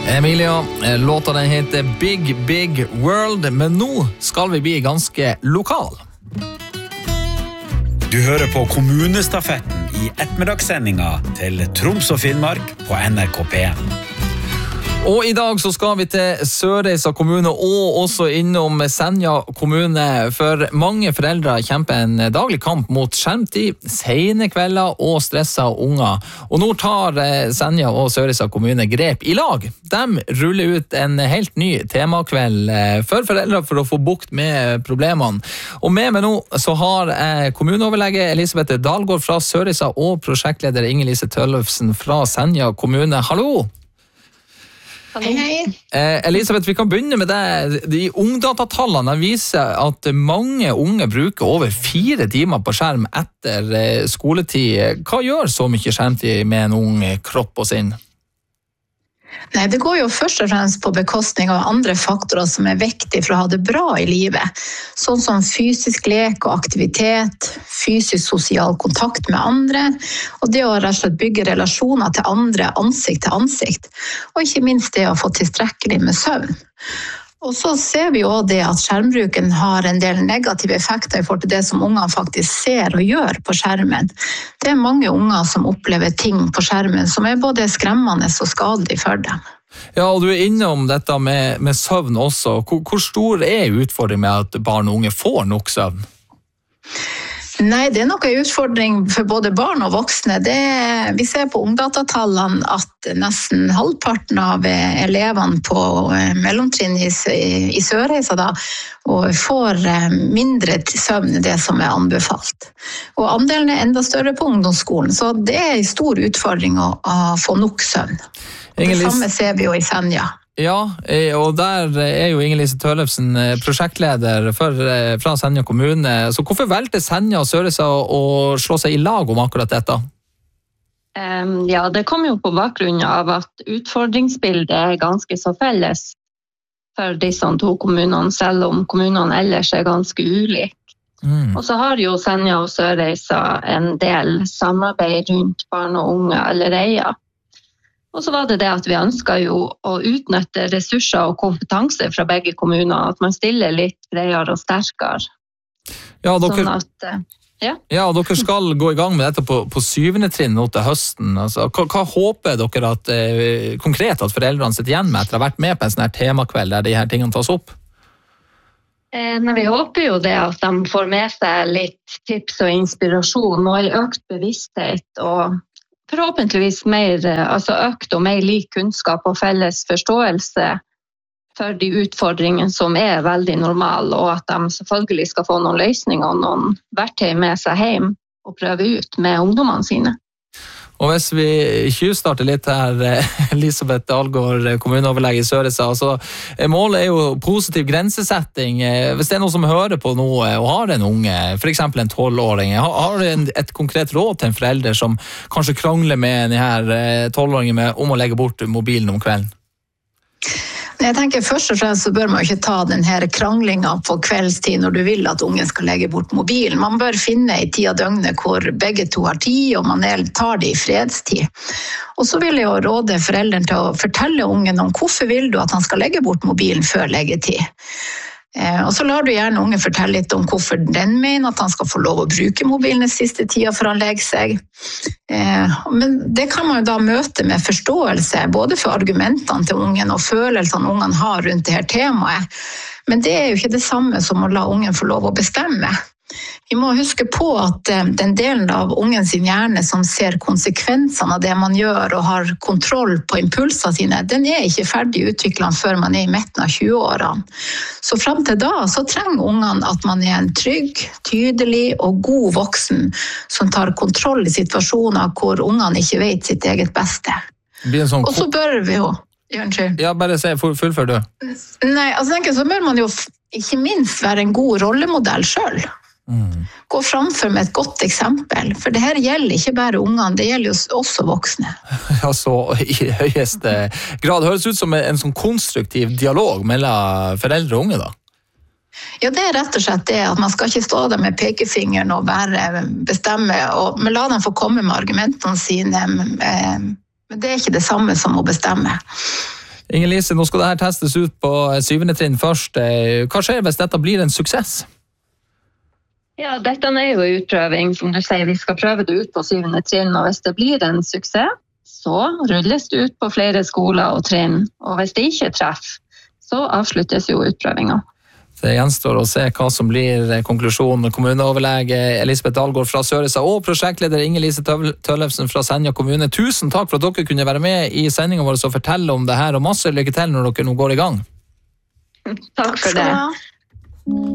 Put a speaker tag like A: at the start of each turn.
A: Emilia, låta den heter Big Big World, men nå skal vi bli ganske lokal.
B: Du hører på kommunestafetten i ettermiddagssendinga til Troms og Finnmark på NRK P1.
A: Og i dag så skal vi til Sørreisa kommune og også innom Senja kommune, for mange foreldre kjemper en daglig kamp mot skjermtid, sene kvelder og stressa unger. Og nå tar Senja og Sørreisa kommune grep i lag. De ruller ut en helt ny temakveld for foreldre for å få bukt med problemene. Og med meg nå så har kommuneoverlege Elisabeth Dalgaard fra Sørreisa og prosjektleder Inger-Lise Tøllefsen fra Senja kommune. Hallo!
C: Hei, hei.
A: Elisabeth, vi kan begynne med det. De ungdatatallene viser at mange unge bruker over 4 timer på skjerm etter skoletid. Hva gjør så mye skjermtid med en ung kropp og sinn?
C: Nei, det går jo først og fremst på bekostning av andre faktorer som er viktige for å ha det bra i livet. Sånn som fysisk lek og aktivitet, fysisk sosial kontakt med andre, og det å rett og slett bygge relasjoner til andre ansikt til ansikt. Og ikke minst det å få tilstrekkelig med søvn. Og så ser vi jo det at skjermbruken har en del negative effekter i forhold til det som ungene faktisk ser og gjør på skjermen. Det er mange unger som opplever ting på skjermen som er både skremmende og skadelig for dem.
A: Ja, og du er innom dette med søvn også. Hvor stor er utfordringen med at barn og unge får nok søvn?
C: Nei, det er nok en utfordring for både barn og voksne. Vi ser på ungdatatallene at nesten halvparten av elevene på mellomtrinn i Sørreisa får mindre søvn enn det som er anbefalt. Og andelen er enda større på ungdomsskolen, så det er en stor utfordring å få nok søvn. Det samme ser vi jo i Senja.
A: Ja, og der er jo Inger-Lise Tøllefsen prosjektleder fra Senja kommune. Så hvorfor valgte Senja og Sørreisa å slå seg i lag om akkurat dette?
D: Ja, det kom jo på bakgrunn av at utfordringsbildet er ganske så felles for disse to kommunene, selv om kommunene ellers er ganske ulike. Og så har jo Senja og Sørreisa en del samarbeid rundt barn og unge allerede. Og så var det at vi ønsket jo å utnytte ressurser og kompetanse fra begge kommuner, at man stiller litt bredere og sterkere.
A: Ja, dere skal gå i gang med dette på 7. trinn nå til høsten. Altså, hva håper dere konkret at foreldrene sitter igjen med etter å ha vært med på en sånn her temakveld der de her tingene tas opp?
D: Vi håper jo det at de får med seg litt tips og inspirasjon og en økt bevissthet og forhåpentligvis økt og mer lik kunnskap og felles forståelse for de utfordringene som er veldig normale, og at de selvfølgelig skal få noen løsninger og noen verktøy med seg hjem og prøve ut med ungdommene sine.
A: Og hvis vi tjuvstarter litt her, Elisabeth Dalgaard, kommuneoverlege i Sørreisa, altså, målet er jo positiv grensesetting. Hvis det er noen som hører på noe og har en unge, for eksempel en 12-åring, har du et konkret råd til en forelder som kanskje krangler med denne 12-åringen om å legge bort mobilen om kvelden?
C: Jeg tenker først og fremst så bør man ikke ta den her kranglingen på kveldstid når du vil at ungen skal legge bort mobilen. Man bør finne en tid av døgnet hvor begge to har tid, og man tar det i fredstid. Og så vil jeg jo råde foreldrene til å fortelle ungen om hvorfor vil du at han skal legge bort mobilen før leggetid. Og så lar du gjerne ungen fortelle litt om hvorfor den mener at han skal få lov å bruke mobilen den siste tida før han legger seg. Men det kan man jo da møte med forståelse, både for argumentene til ungen og følelsene ungen har rundt det her temaet. Men det er jo ikke det samme som å la ungen få lov å bestemme. Vi må huske på at den delen av ungen sin hjerne som ser konsekvensene av det man gjør og har kontroll på impulsene sine, den er ikke ferdig utviklet før man er i midten av 20-årene. Så frem til da så trenger ungene at man er en trygg, tydelig og god voksen som tar kontroll i situasjoner hvor ungene ikke vet sitt eget beste. Og så bør vi jo...
A: Ja, bare si, fullfør du.
C: Nei, så bør man jo ikke minst være en god rollemodell selv. Gå framfor med et godt eksempel, for det her gjelder ikke bare ungene, det gjelder jo også voksne.
A: Ja, så i høyeste grad høres ut som en sånn konstruktiv dialog mellom foreldre og unge da.
C: Ja, det er rett og slett det at man skal ikke stå der med pekefingeren og bare bestemme, men la dem få komme med argumentene sine, men det er ikke det samme som å bestemme.
A: Inger-Lise, nå skal dette testes ut på 7. trinn først. Hva skjer hvis dette blir en suksess?
D: Ja, dette jo en utprøving, som du sier, vi skal prøve det ut på 7. trinn, og hvis det blir en suksess, så rulles det ut på flere skoler og trinn, og hvis det ikke treffer, så avsluttes jo utprøvingen.
A: Det gjenstår å se hva som blir konklusjonen. Kommuneoverlege Elisabeth Dahlgaard fra Sørreisa og prosjektleder Inger-Lise Tøllefsen fra Senja kommune. Tusen takk for at dere kunne være med i sendingen vår og fortelle om det her, og masse lykke til når dere nå går i gang.
D: Takk for det.